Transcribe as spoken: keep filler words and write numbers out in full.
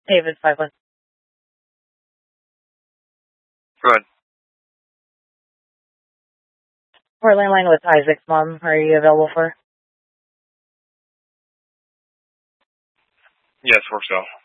David five one. Go ahead. We're landline with Isaac's mom. Are you available for? Yes, works out.